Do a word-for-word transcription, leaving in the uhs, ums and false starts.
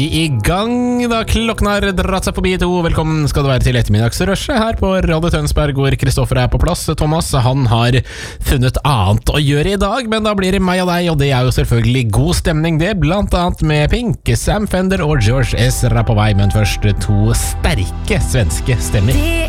I gang da klokken har dratt seg forbi to. Velkommen skal du være til ettermiddagsrushet her på Radio Tønsberg, hvor Kristoffer er på plass. Thomas, han har funnet annet å gjøre i dag, men da blir det meg og deg, og det er jo selvfølgelig god stemning det, blant annet med Pink, Sam Fender og George Ezra på vei, men først to sterke svenske stemmer. Det